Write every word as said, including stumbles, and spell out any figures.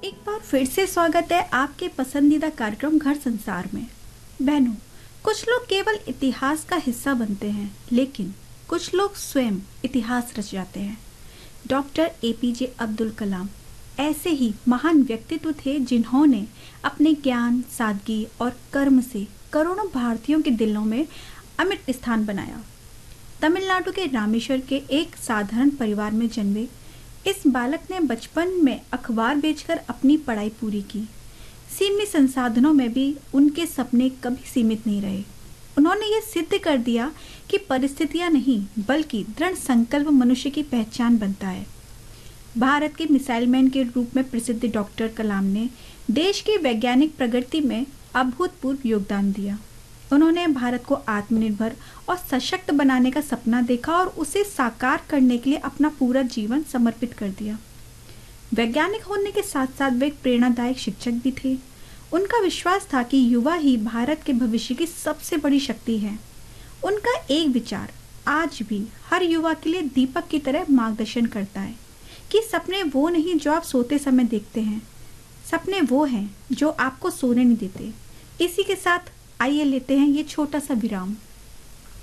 एक बार फिर से स्वागत है आपके पसंदीदा कार्यक्रम घर संसार में। बहनों, कुछ लोग केवल इतिहास का हिस्सा बनते हैं, लेकिन कुछ लोग स्वयं इतिहास रच जाते हैं। डॉक्टर एपीजे अब्दुल कलाम ऐसे ही महान व्यक्तित्व थे जिन्होंने अपने ज्ञान, सादगी और कर्म से करोड़ों भारतीयों के दिलों में अमिट स्थान बनाया। तमिलनाडु के रामेश्वर के एक साधारण परिवार में जन्मे इस बालक ने बचपन में अखबार बेचकर अपनी पढ़ाई पूरी की। सीमित संसाधनों में भी उनके सपने कभी सीमित नहीं रहे। उन्होंने ये सिद्ध कर दिया कि परिस्थितियां नहीं बल्कि दृढ़ संकल्प मनुष्य की पहचान बनता है। भारत के मिसाइल मैन के रूप में प्रसिद्ध डॉक्टर कलाम ने देश की वैज्ञानिक प्रगति में अभूतपूर्व योगदान दिया। उन्होंने भारत को आत्मनिर्भर और सशक्त बनाने का सपना देखा और उसे साकार करने के लिए अपना पूरा जीवन समर्पित कर दिया। वैज्ञानिक होने के साथ साथ वे एक प्रेरणादायक शिक्षक भी थे। उनका विश्वास था कि युवा ही भारत के भविष्य की सबसे बड़ी शक्ति है। उनका एक विचार आज भी हर युवा के लिए दीपक की तरह मार्गदर्शन करता है कि सपने वो नहीं जो आप सोते समय देखते हैं, सपने वो हैं जो आपको सोने नहीं देते। इसी के साथ आइए लेते हैं ये छोटा सा विराम।